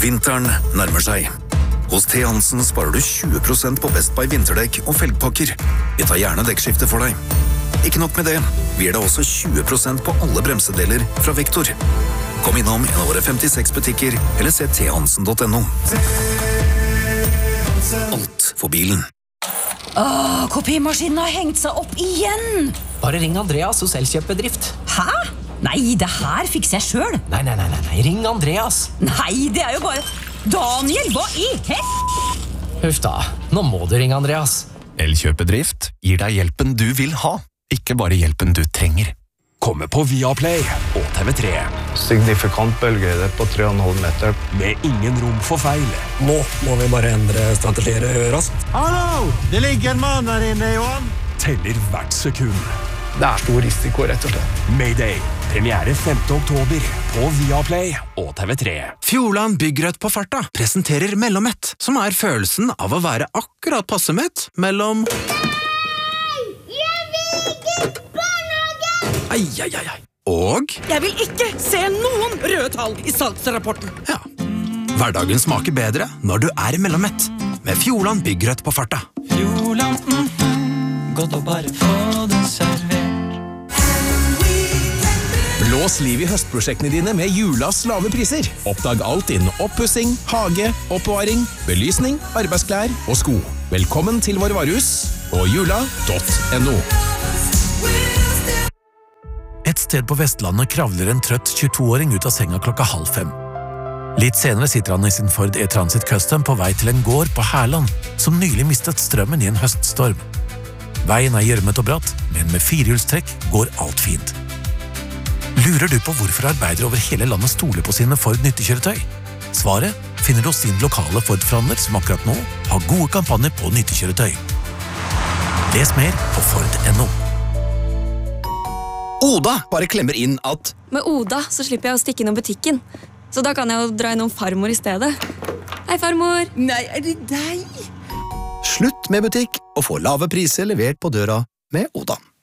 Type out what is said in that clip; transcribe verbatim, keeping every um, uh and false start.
Vinteren nærmer seg. Hos T. Hansen sparer du tjue prosent på Best Buy vinterdekk og felgpakker. Vi tar gjerne dekkskifte for deg. Ikke nok med det, vi gir deg også tjue prosent på alle bremsedeler fra Vektor. Kom innom en av våre femtiseks butikker, eller se t hansen punktum no. Alt for bilen. Åh, kopimaskinen har hengt seg opp igjen! Bare ring Andreas hos Elkjøp-bedrift. Hæ? Nei, det her fikser jeg selv. Nei, nei, nei, nei, ring Andreas. Nei, det er jo bare... Daniel, hva i hel... Huff da, nå må du ringe Andreas. Elkjøp-bedrift gir deg hjelpen du vil ha, ikke bare hjelpen du trenger. Kommer på Viaplay og T V tre. Signifikant bølgehøyde på tre komma fem meter. Med ingen rom for feil. Nå må vi bare endre strategier raskt. Hallo! Det ligger en mann her inne, Johan. Teller hvert sekund. Det er stor risiko, rett og slett. Mayday. Premiere femte oktober på Viaplay og T V tre. Fjordland Byggrødt på farta presenterer Mellommett, som er følelsen av å være akkurat passe mett mellom... Ai, ai, ai, ai. Og... Jeg vil ikke se noen røde tall i salgsrapporten. Ja. Hverdagen smaker bedre når du er Mellommett. Med Fjordland Byggrødt på farta. Fjordland, mm, mm, godt å bare få det servert. Blås liv i høstprosjektene dine med Julas lave priser. Oppdag alt innen oppussing, hage, oppbevaring, belysning, arbeidsklær og sko. Velkommen til vår varehus på jula punktum no. Et sted på Vestlandet kravler en trøtt tjueto-åring ut av senga klokka halv fem. Litt senere sitter han i sin Ford E-Transit Custom på vei til en gård på Herland, som nylig mistet strømmen i en høststorm. Veien er gjørmet og bratt, men med firehjulstrekk går alt fint. Lurer du på hvorfor arbeidere over hele landet stoler på sine Ford nyttekjøretøy? Svaret finner du hos din lokale Ford-forhandler som akkurat nå har gode kampanjer på nyttekjøretøy. Les mer på Ford punktum no. Oda bare klemmer inn at... Med Oda så slipper jeg å stikke innom butikken. Så da kan jeg jo dra innom farmor i stedet. Hei, farmor! Nei, er det deg? Slutt med butikk og få lave priser levert på døra med Oda.